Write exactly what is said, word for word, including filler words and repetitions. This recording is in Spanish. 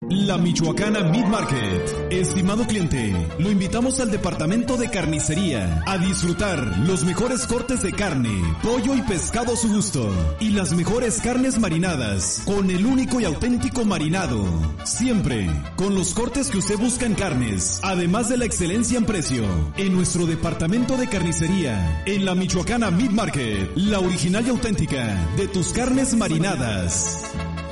La Michoacana Meat Market. Estimado cliente, lo invitamos al departamento de carnicería a disfrutar los mejores cortes de carne, pollo y pescado a su gusto y las mejores carnes marinadas con el único y auténtico marinado. Siempre con los cortes que usted busca en carnes, además de la excelencia en precio. En nuestro departamento de carnicería, en la Michoacana Meat Market, la original y auténtica de tus carnes marinadas.